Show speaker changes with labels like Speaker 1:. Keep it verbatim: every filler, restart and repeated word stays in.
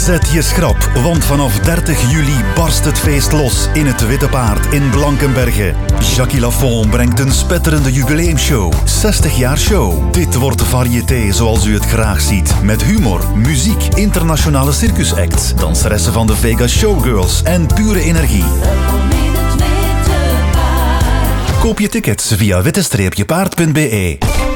Speaker 1: Zet je schrap, want vanaf dertig juli barst het feest los in het Witte Paard in Blankenberge. Jackie Lafont brengt een spetterende jubileumshow. zestig jaar show. Dit wordt variété zoals u het graag ziet. Met humor, muziek, internationale circusacts, danseressen van de Vegas Showgirls en pure energie. Koop je tickets via witte-paard punt be.